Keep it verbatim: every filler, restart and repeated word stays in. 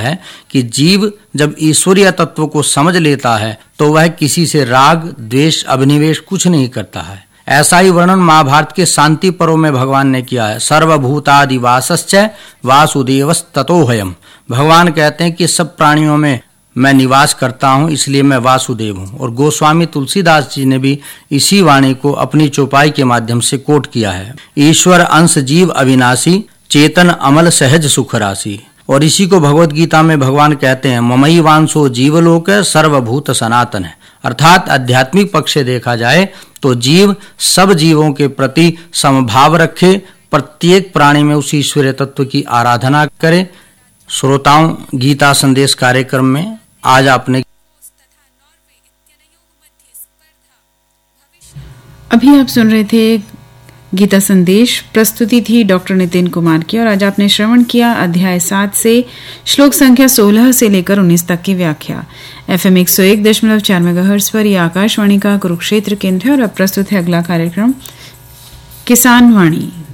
है कि जीव जब ईश्वरीय तत्व को समझ लेता है तो वह किसी से राग, द्वेष, अभिनिवेश कुछ नहीं करता है। ऐसा ही वर्णन महाभारत के शांति पर्व में भगवान ने किया है। सर्वभूतादि वासश्च वासुदेवस्ततोऽहम्। भगवान कहते हैं कि सब प्राणियों में मैं निवास करता हूँ, इसलिए मैं वासुदेव हूँ। और गोस्वामी तुलसीदास जी ने भी इसी वाणी को अपनी चौपाई के माध्यम से कोट किया है। ईश्वर अंश जीव अविनाशी, चेतन अमल सहज सुख राशि। और इसी को भगवत गीता में भगवान कहते हैं ममई वांसो जीवलोक सर्वभूत सनातन है। अर्थात आध्यात्मिक पक्ष से देखा जाए तो जीव सब जीवों के प्रति समभाव रखे, प्रत्येक प्राणी में उस ईश्वरीय तत्व की आराधना करे। श्रोताओं, गीता संदेश कार्यक्रम में आज आपने अभी आप सुन रहे थे गीता संदेश। प्रस्तुति थी डॉक्टर नितिन कुमार की और आज आपने श्रवण किया अध्याय सात से श्लोक संख्या सोलह से लेकर उन्नीस तक की व्याख्या। एफएम एक सौ एक दशमलव चार मेगाहर्ट्ज पर यह आकाशवाणी का कुरुक्षेत्र केंद्र है और अब प्रस्तुत है अगला कार्यक्रम किसान वाणी।